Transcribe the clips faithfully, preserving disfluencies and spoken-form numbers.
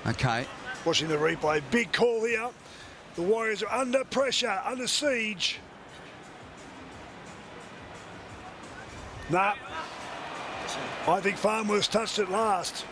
Okay. Watching the replay, big call here. The Warriors are under pressure, under siege. Nah, I think Farnworth touched it last.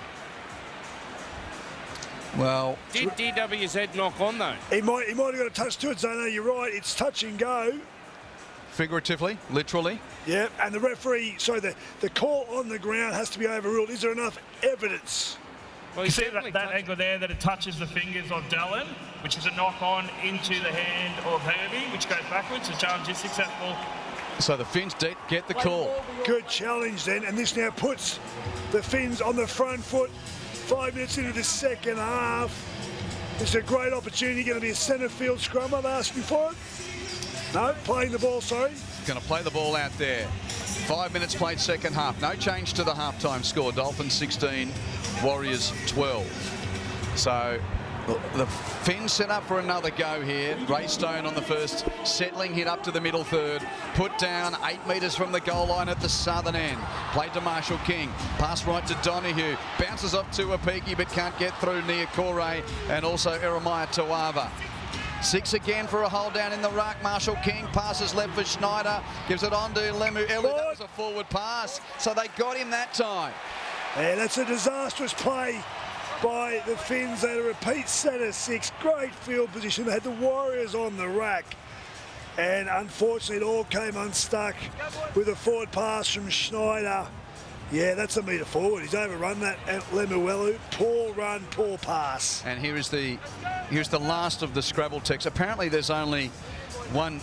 Well, did D W Z knock on though? He might, he might have got a touch to it, Zano. You're right. It's touch and go. Figuratively, literally. Yeah, and the referee, sorry, the, the call on the ground has to be overruled. Is there enough evidence? Well, you see that, that angle there that it touches the fingers of Dallin, which is a knock on into the hand of Herbie, which goes backwards. The challenge is successful. So the Finns did get the call. Good challenge then, and this now puts the Finns on the front foot. Five minutes into the second half. This is a great opportunity. Going to be a centre field scrum. I'm asking for it. No, playing the ball, sorry. Going to play the ball out there. Five minutes played second half. No change to the halftime score. Dolphins sixteen, Warriors twelve. So the Finns set up for another go here. Ray Stone on the first settling hit up to the middle third. Put down eight metres from the goal line at the southern end. Played to Marshall King. Pass right to Donahue. Bounces off to Apiki but can't get through Niokore and also Eremiah Tuava. Six again for a hold down in the ruck. Marshall King passes left for Schneider. Gives it on to Lemu Elu. That was a forward pass. So they got him that time. Yeah, that's a disastrous play by the Finns. They had a repeat set of six. Great field position. They had the Warriors on the rack. And unfortunately, it all came unstuck with a forward pass from Schneider. Yeah, that's a metre forward. He's overrun that at Lemuelu. Poor run, poor pass. And here is the here's the last of the Scrabble text. Apparently there's only one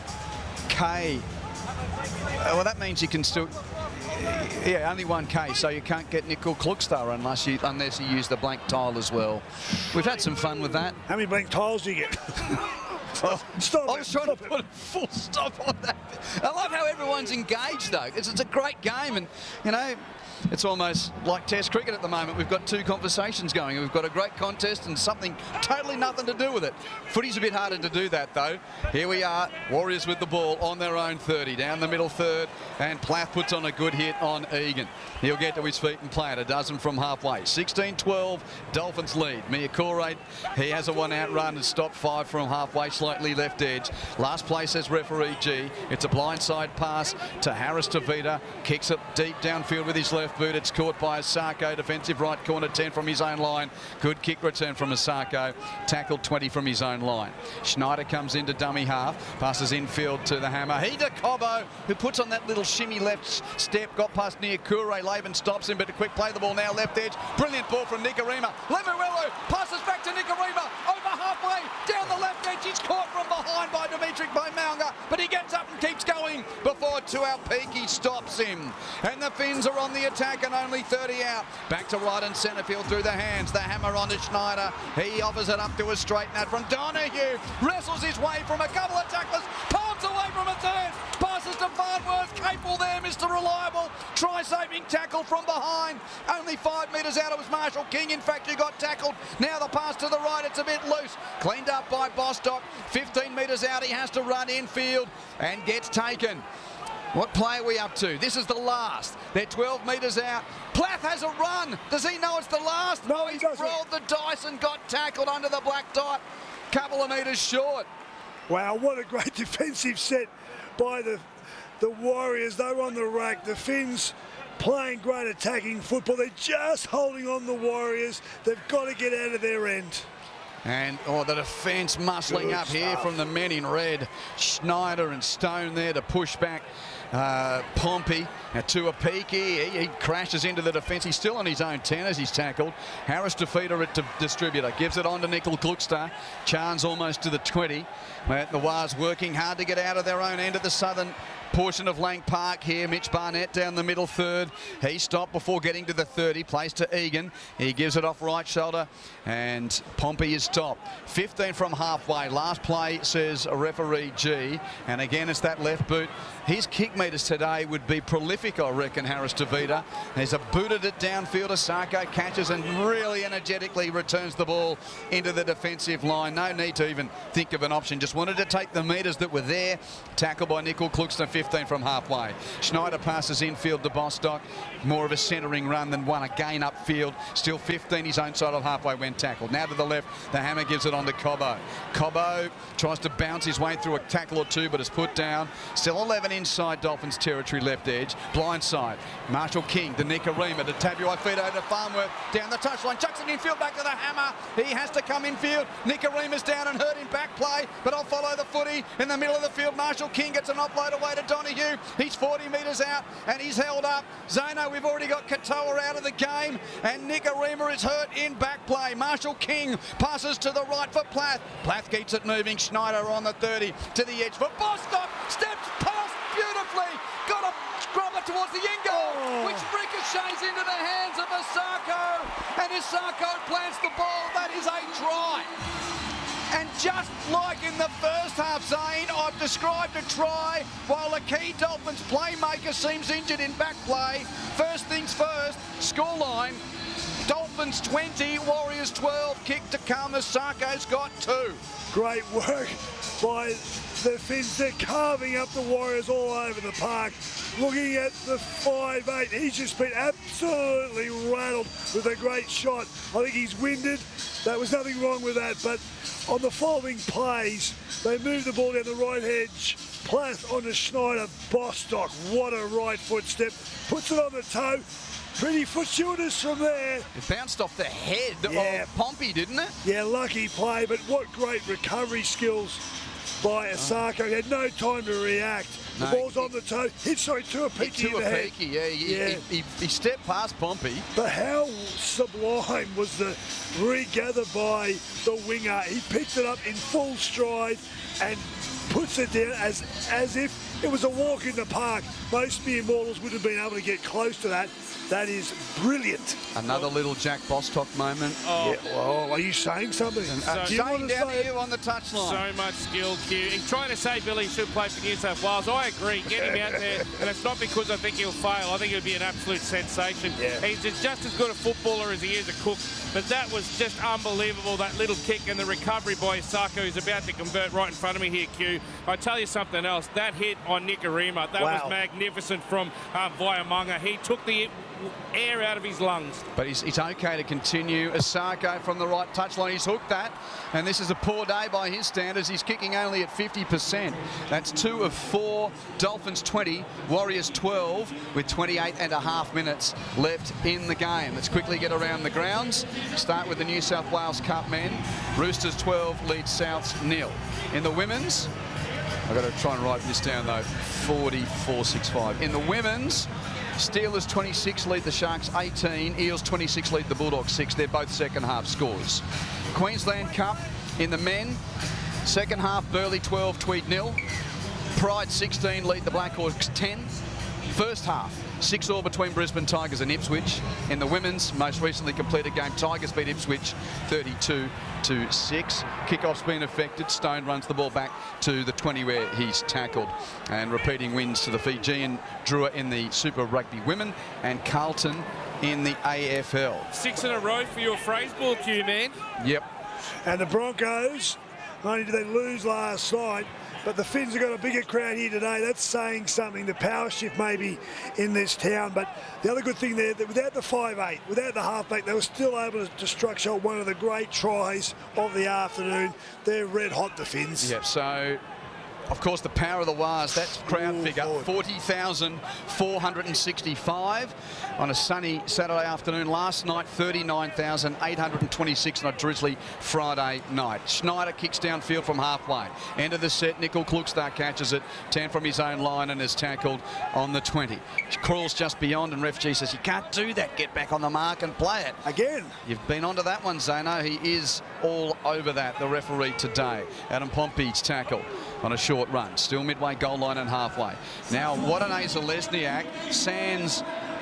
K. Well, that means you can still... Yeah, only one K, so you can't get Nickel Klukstar unless you unless you use the blank tile as well. We've had some fun with that. How many blank tiles do you get? Well, stop I was it, trying stop to it. put a full stop on that. I love how everyone's engaged, though. It's, it's a great game, and, you know, it's almost like Test cricket at the moment. We've got two conversations going. We've got a great contest and something totally nothing to do with it. Footy's a bit harder to do that, though. Here we are, Warriors with the ball on their own thirty, down the middle third, and Plath puts on a good hit on Egan. He'll get to his feet and play it. A dozen from halfway. sixteen twelve, Dolphins lead. Niokore, he has a one-out run and stopped five from halfway, slightly left edge. Last play says referee G. It's a blindside pass to Harris Tavita. Kicks it deep downfield with his left boot. It's caught by Asako. Defensive right corner ten from his own line. Good kick return from Asako. Tackled twenty from his own line. Schneider comes into dummy half. Passes infield to the hammer. He to Cobbo, who puts on that little shimmy left step. Got past Niokore. Laban stops him, but a quick play the ball now left edge. Brilliant ball from Nikorima. Lemuelu passes back to Nikorima. Over halfway. Down the left edge. He's caught from behind by Dimitri Baumalga, but he gets up and keeps going before Tuaupiki stops him. And the Finns are on the attack and only thirty out. Back to right and centre field through the hands. The hammer on to Schneider. He offers it up to a straight nut from Donahue. Wrestles his way from a couple of tacklers. Palms away from a third. Passes to Farnworth. Capel there, Mister Reliable. Try saving tackle from behind. Only five metres out. It was Marshall King, in fact, who got tackled. Now the pass to the right. It's a bit loose. Cleaned up by Bostock. fifteen metres out. He has to run infield and gets taken. What play are we up to? This is the last. They're twelve metres out. Plath has a run. Does he know it's the last? No, he He's doesn't. rolled the dice and got tackled under the black dot. Couple of metres short. Wow, what a great defensive set by the, the Warriors. They were on the rack. The Finns playing great attacking football. They're just holding on the Warriors. They've got to get out of their end. And oh, the defence muscling Good up here stuff. from the men in red. Schneider and Stone there to push back uh, Pompey. Now Tuaupiki, he, he crashes into the defence. He's still on his own ten as he's tackled. Harris to feeder it to distributor. Gives it on to Nickel Klukstar. Chance almost to the twenty. The Wars working hard to get out of their own end at the southern portion of Lang Park here. Mitch Barnett down the middle third. He stopped before getting to the thirty. Plays to Egan. He gives it off right shoulder. And Pompey is top. fifteen from halfway. Last play says a referee G. And again, it's that left boot. His kick metres today would be prolific, I reckon, Harris Tavita. There's a booted it downfield. Asako catches and really energetically returns the ball into the defensive line. No need to even think of an option. Just wanted to take the metres that were there. Tackle by Nickel Kluxner, fifteen from halfway. Schneider passes infield to Bostock. More of a centering run than one. Again upfield. Still fifteen his own side of halfway when tackled. Now to the left. The hammer gives it on to Cobbo. Cobbo tries to bounce his way through a tackle or two, but is put down. Still eleven inside Dolphins territory, left edge. Blind side. Marshall King to Nicarima to Tabuai-Fidow to Farnworth. Down the touchline. Chucks it infield back to the hammer. He has to come infield. Nicarima's down and hurt in back play, but I'll follow the footy. In the middle of the field, Marshall King gets an offload away to Donahue. He's forty metres out and he's held up. Zano, we've already got Katoa out of the game, and Nicarima is hurt in back play. Marshall King passes to the right for Plath. Plath keeps it moving. Schneider on the thirty to the edge for Bostock. Steps past beautifully. Got a grubber towards the end goal, oh. which ricochets into the hands of Asako, and Asako plants the ball. That is a try. And just like in the first half, Zane, I've described a try while a key Dolphins playmaker seems injured in back play. First things first, scoreline, Dolphins twenty, Warriors twelve, kick to come. Asako's got two. Great work by the Finns. They're carving up the Warriors all over the park. Looking at the five eight, he's just been absolutely rattled with a great shot. I think he's winded. There was nothing wrong with that, but on the following plays, they move the ball down the right edge. Plath onto Schneider. Bostock, what a right foot step. Puts it on the toe. Pretty fortuitous from there. It bounced off the head yeah. of Pompey, didn't it? Yeah, lucky play, but what great recovery skills by Asako. He had no time to react. The no, ball's he, on the toe. Hit, sorry, Tuapiki in the head. Tuapiki, yeah. He, yeah. He, he, he stepped past Pompey. But how sublime was the regather by the winger. He picked it up in full stride and puts it down as, as if it was a walk in the park. Most mere mortals would have been able to get close to that. That is brilliant. Another little Jack Bostock moment. Oh, yeah, well, are you saying something? Uh, Do you saying want to down say to you on the touchline. So much skill, Q. He's trying to say Billy should play for New South Wales. I agree. Get him out there. And it's not because I think he'll fail. I think he'll be an absolute sensation. Yeah. He's just, just as good a footballer as he is a cook. But that was just unbelievable, that little kick and the recovery by Asako, who's about to convert right in front of me here, Q. I tell you something else. That hit on Nicarima, that wow. was magnificent from um, Vaiamunga. He took the air out of his lungs. But it's, it's okay to continue. Asako from the right touchline. He's hooked that. And this is a poor day by his standards. He's kicking only at fifty percent. That's two of four. Dolphins twenty, Warriors twelve, with twenty-eight and a half minutes left in the game. Let's quickly get around the grounds. Start with the New South Wales Cup men. Roosters twelve, lead Souths nil. In the women's, I've got to try and write this down though, forty-four six five. In the women's, Steelers twenty-six lead the Sharks eighteen. Eels twenty-six lead the Bulldogs six. They're both second half scores. Queensland Cup in the men. Second half, Burleigh twelve, Tweed nil. Pride sixteen lead the Blackhawks ten. First half, six all between Brisbane Tigers and Ipswich. In the women's most recently completed game, Tigers beat Ipswich thirty-two to six. Kickoff's been affected. Stone runs the ball back to the twenty where he's tackled. And repeating wins to the Fijian Drua in the Super Rugby women and Carlton in the A F L. Six in a row for your phrase ball, Q, man. Yep. And the Broncos, not only did they lose last night, but the Finns have got a bigger crowd here today. That's saying something. The power shift maybe in this town. But the other good thing there, that without the five eight, without the halfback, they were still able to, to structure one of the great tries of the afternoon. They're red hot, the Finns. Yep, so of course the power of the Wars, that's crowd Ooh, figure, forty thousand four hundred sixty-five on a sunny Saturday afternoon. Last night, thirty-nine thousand eight hundred twenty-six on a drizzly Friday night. Schneider kicks downfield from halfway. End of the set, Nickel Klukstar catches it, ten from his own line and is tackled on the twenty. She crawls just beyond and Ref G says, you can't do that, get back on the mark and play it. Again. You've been onto that one, Zano. He is all over that, the referee today. Adam Pompey's tackle on a short run. Still midway goal line and halfway. Now, what an Asa Lesniak. Sands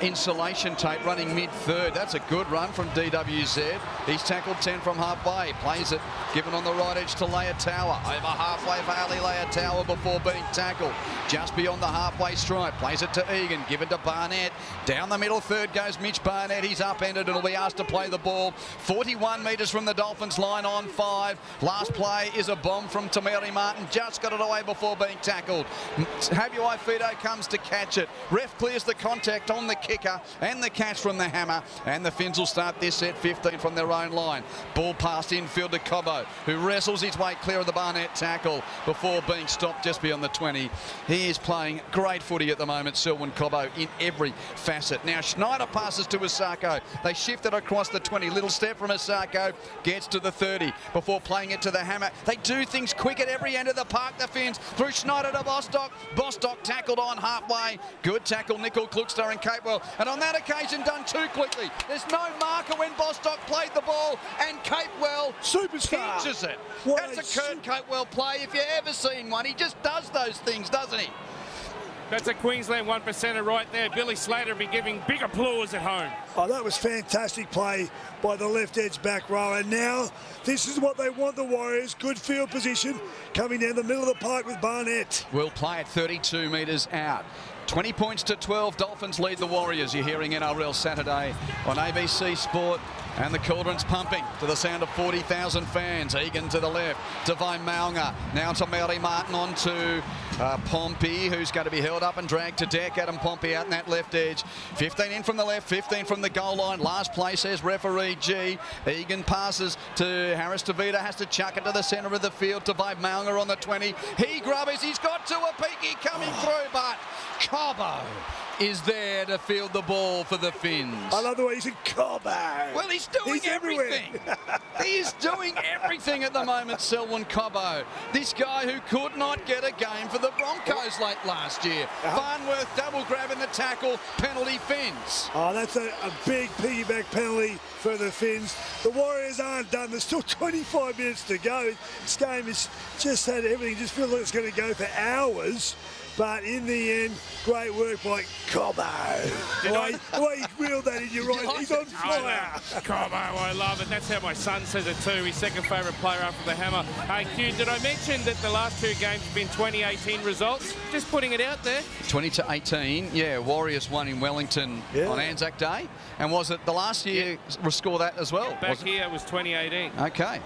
insulation tape running mid-third. That's a good run from D W Z. He's tackled ten from halfway. Plays it, given on the right edge to Leotawa. Over halfway for Ali Leotawa before being tackled. Just beyond the halfway stripe. Plays it to Egan, given to Barnett. Down the middle third goes Mitch Barnett. He's upended and will be asked to play the ball. forty-one metres from the Dolphins line on five. Last play is a bomb from Tamari Martin. Just got it away before being tackled. Habuai Fido comes to catch it. Ref clears the contact on the kicker and the catch from the hammer. And the Finns will start this set fifteen from their own line. Ball passed infield to Cobbo, who wrestles his way clear of the Barnett tackle before being stopped just beyond the twenty. He is playing great footy at the moment, Selwyn Cobbo, in every facet. Now Schneider passes to Asako. They shift it across the twenty. Little step from Asako, gets to the thirty before playing it to the hammer. They do things quick at every end of the park, the Finns. Through Schneider to Bostock. Bostock tackled on halfway. Good tackle, Nickel, Klukstar and Capewell. And on that occasion done too quickly. There's no marker when Bostock played the ball, and Capewell Superstar. pinches it. What That's a a Kurt Capewell play if you've ever seen one. He just does those things, doesn't he? That's a Queensland one percenter right there. Billy Slater will be giving big applause at home. Oh, that was fantastic play by the left edge back row. And now this is what they want, the Warriors. Good field position coming down the middle of the park with Barnett. Will play at thirty-two metres out. twenty points to twelve. Dolphins lead the Warriors. You're hearing N R L Saturday on A B C Sport. And the cauldron's pumping to the sound of forty thousand fans. Egan to the left. Devine Maunga. Now to Mary Martin on to uh, Pompey, who's going to be held up and dragged to deck. Adam Pompey out in that left edge. fifteen in from the left, fifteen from the goal line. Last play says referee G. Egan passes to Harris Tavita. Has to chuck it to the centre of the field. Devine Maunga on the twenty. He grubbers. He's got to a peaky coming through, but Cobbo is there to field the ball for the Finns. I love the way he's in Cobbo. Well, he's doing He's everything. He is doing everything at the moment, Selwyn Cobbo. This guy who could not get a game for the Broncos late last year. Farnworth double grabbing the tackle, penalty Finns. Oh, that's a, a big piggyback penalty for the Finns. The Warriors aren't done. There's still twenty-five minutes to go. This game has just had everything. Just feels like it's going to go for hours. But in the end, great work by Cobbo. The way, the way he reeled that in your right, like he's on it? fire. Cobbo, I love it. That's how my son says it too. His second favourite player after the hammer. Hey, Q, did I mention that the last two games have been twenty eighteen results? Just putting it out there. twenty to eighteen, yeah. Warriors won in Wellington Yeah. on Anzac Day. And was it the last year yeah. score that as well? Back was it? here was twenty eighteen. Okay.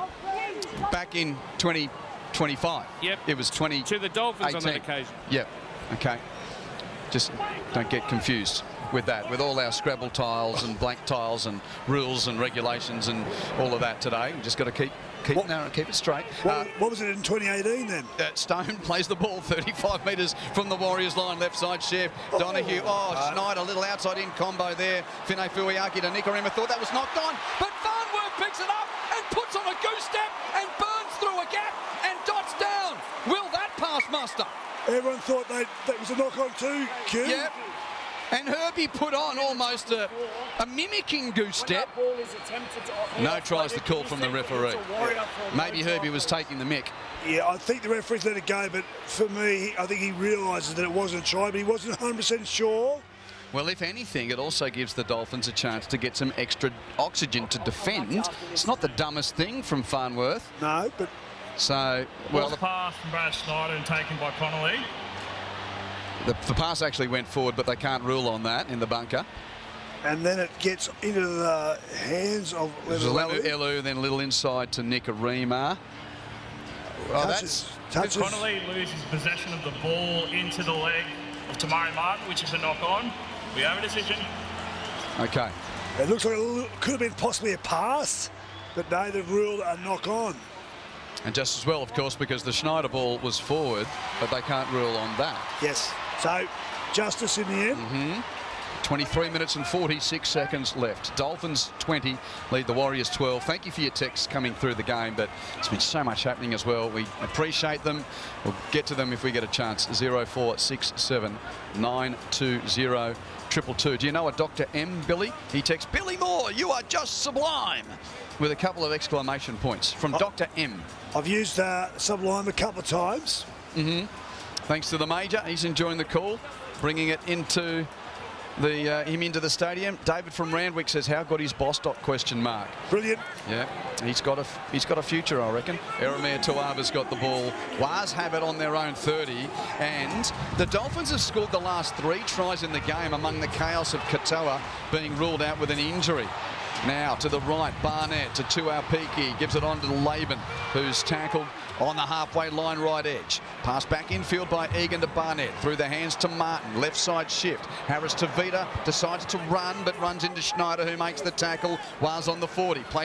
Back in twenty twenty-five. Yep. It was twenty. To the Dolphins eighteen. on that occasion. Yep. Okay. Just don't get confused with that, with all our Scrabble tiles and blank tiles and rules and regulations and all of that today. We just got to keep keep What- no, keep it straight. What, Uh, what was it in twenty eighteen then? Uh, Stone plays the ball thirty-five metres from the Warriors line, left side Chef. Donahue, oh, Schneider, little outside in combo there. Finay Fuiaki to Nikorima, thought that was knocked on, but Farnworth picks it up and puts on a goose step and burns through a gap and dots down. Will that pass muster? Everyone thought they, that was a knock-on too, Q. Yep. And Herbie put on almost a, a mimicking goose step. No tries to call from the referee. Maybe Herbie was taking the mick. Yeah, I think the referee's let it go, but for me, I think he realises that it wasn't a try, but he wasn't one hundred percent sure. Well, if anything, it also gives the Dolphins a chance to get some extra oxygen to defend. It's not the dumbest thing from Farnworth. No, but So, well, Well, the, pass from Brad Schneider and taken by Connolly. the, the pass actually went forward, but they can't rule on that in the bunker. and then it gets into the hands of Lelu Leluelu. Elu, then a little inside to Nikorima. Oh, Touches, that's touches. Connolly loses possession of the ball into the leg of Tamari Martin, which is a knock on. We have a decision. okay. It looks like it little- could have been possibly a pass, but no, they've ruled a knock on. And just as well, of course, because the Schneider ball was forward, but they can't rule on that. Yes. So, justice in the end. Mm-hmm. twenty-three minutes and forty-six seconds left. Dolphins twenty, lead the Warriors twelve. Thank you for your texts coming through the game, but there's been so much happening as well. We appreciate them. We'll get to them if we get a chance. zero four six seven nine two zero triple two. Do you know a Doctor M, Billy? He texts, Billy Moore, you are just sublime, with a couple of exclamation points from Oh. Doctor M. I've used uh, Sublime a couple of times. Mm-hmm. Thanks to the Major. He's enjoying the call, bringing it into the uh, him into the stadium. David from Randwick says, how good is Bostock, question mark. Brilliant. Yeah, he's got a he's got a future, I reckon. Eremir Tuava's got the ball. Waz have it on their own thirty, and the Dolphins have scored the last three tries in the game among the chaos of Katoa being ruled out with an injury. Now to the right, Barnett to Tuapiki, gives it on to Laban, who's tackled on the halfway line right edge. Pass back infield by Egan to Barnett, through the hands to Martin, left side shift. Harris to Vida, decides to run, but runs into Schneider, who makes the tackle. Was on the forty. Play